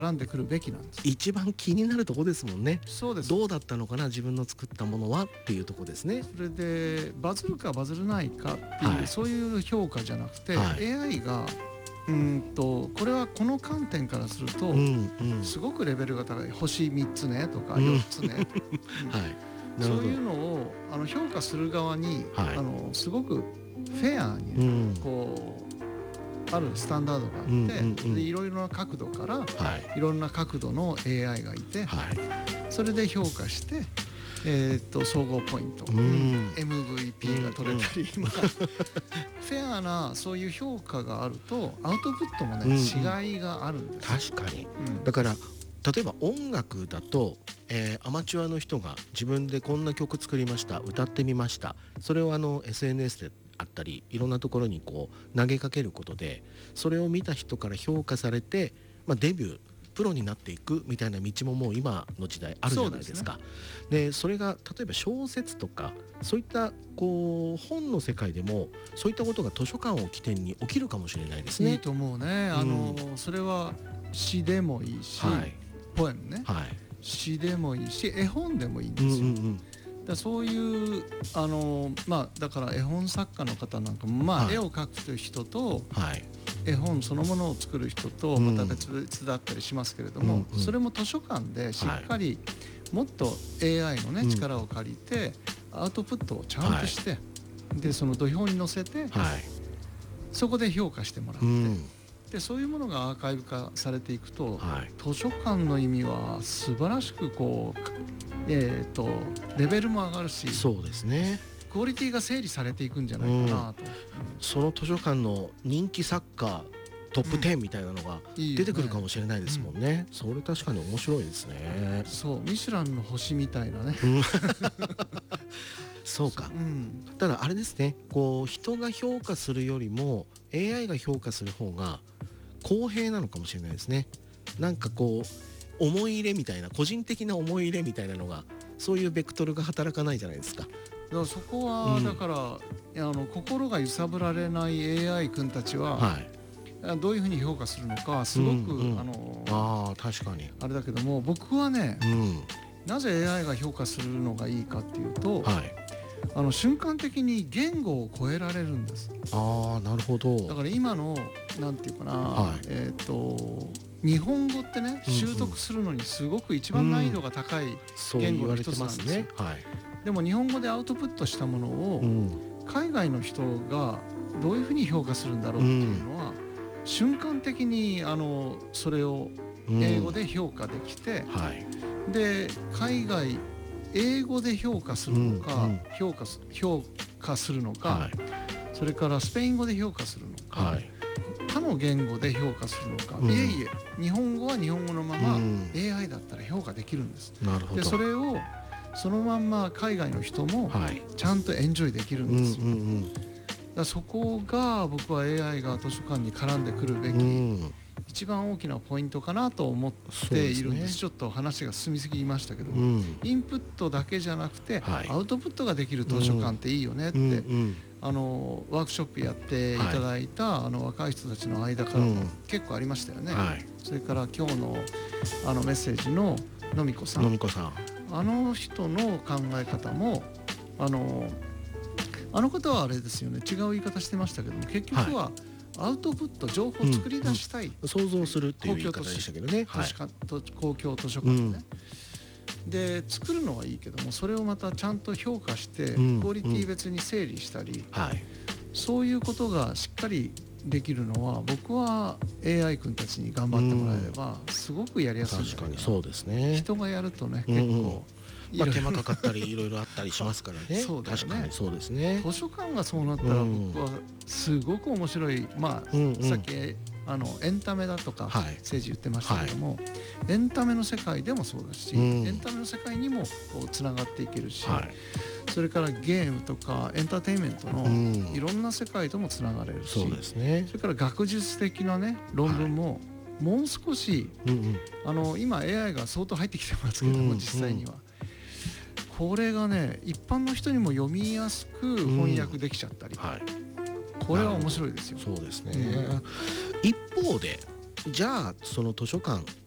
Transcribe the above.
絡んでくるべきなんです。 一番気になるところですもんね。 そうです。 どうだったのかな自分の作ったものはっていうところですね。 それでバズるかバズらないかっていう、 はい、 そういう評価じゃなくて、 はい、 AI がこれはこの観点からすると、すごくレベルが高い、星3つねとか4つねとか、 はい、 そういうのを評価する側に、 はい、 すごくフェアに、こうあるスタンダードがあって、でいろいろな角度から、はい、いろんな角度の AI がいて、はい、それで評価して、総合ポイント、MVP が取れたり、フェアなそういう評価があるとアウトプットもね、違いがあるんです。 確かに、だから例えば音楽だと、アマチュアの人が自分でこんな曲作りました、歌ってみました、それをSNS であったりいろんなところにこう投げかけることで、それを見た人から評価されて、デビュープロになっていくみたいな道ももう今の時代あるじゃないですか。でそれが例えば小説とかそういったこう本の世界でもそういったことが図書館を起点に起きるかもしれないですね。 いいと思うね。それは詩でもいいし、はい、ポエムね、はい、詩でもいいし絵本でもいいんですよ。だそういうだから絵本作家の方なんかも、はい、絵を描くという人と、はい、絵本そのものを作る人とまた別々だったりしますけれども、それも図書館でしっかりもっと AI のね、力を借りてアウトプットをちゃんとして、でその土俵に乗せて、そこで評価してもらって、でそういうものがアーカイブ化されていくと、図書館の意味は素晴らしくこうレベルも上がるし、そうですね、クオリティが整理されていくんじゃないかなと、 その図書館の人気作家トップ10みたいなのが出てくるかもしれないですもんね。それ確かに面白いですね。 そうミシュランの星みたいなねそうか、ただあれですね、こう人が評価するよりも AI が評価する方が公平なのかもしれないですね。なんかこう思い入れみたいな、個人的な思い入れみたいなのが、そういうベクトルが働かないじゃないですか。 だからそこは、だから心が揺さぶられない AI 君たちは、どういうふうに評価するのかすごく、 確かにあれだけども、僕はね、なぜ AI が評価するのがいいかっていうと、瞬間的に言語を超えられるんです。 なるほど。 だから今のなんていうかな、日本語ってね、習得するのにすごく一番難易度が高い言語の一つなんですよ。でも日本語でアウトプットしたものを、海外の人がどういうふうに評価するんだろうっていうのは、瞬間的にそれを英語で評価できて、で海外英語で評価するのか、評価するのか、それからスペイン語で評価するのか、他の言語で評価するのか、いえいえ日本語は日本語のまま、AI だったら評価できるんです。でそれをそのまんま海外の人もちゃんとエンジョイできるんですよ。だそこが僕は AI が図書館に絡んでくるべき、一番大きなポイントかなと思っているんです。ちょっと話が進みすぎましたけども、インプットだけじゃなくて、アウトプットができる図書館っていいよねって、ワークショップやっていただいた、若い人たちの間からも結構ありましたよね。それから今日のメッセージののみこさん、あの人の考え方もあの方はあれですよね、違う言い方してましたけども、結局はアウトプット、情報を作り出したい、 想像するっていう言い方でしたけどね。 公共図書館でね、で作るのはいいけども、それをまたちゃんと評価して、クオリティ別に整理したり、そういうことがしっかりできるのは、僕は AI 君たちに頑張ってもらえればすごくやりやすいんじゃないかな。 確かにそうですね。 人がやるとね、結構手間かかったりいろいろあったりしますからね。 そうだよね。 確かにそうですね。 図書館がそうなったら僕はすごく面白い、さっきエンタメだとか政治言ってましたけども、エンタメの世界でもそうだし、エンタメの世界にもつながっていけるし、それからゲームとかエンターテインメントのいろんな世界ともつながれるし、それから学術的なね論文ももう少し、今 AI が相当入ってきてますけども、実際にはこれがね一般の人にも読みやすく翻訳できちゃったり、これは面白いですよ。 そうですね。一方でじゃあその図書館